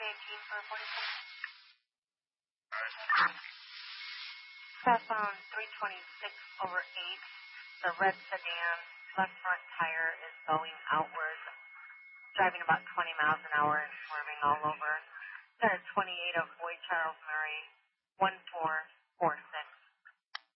for 47. South on 326 over 8. The red sedan, left front tire is going outward, driving about 20 miles an hour and swerving all over. Got a 28 of Boyd Charles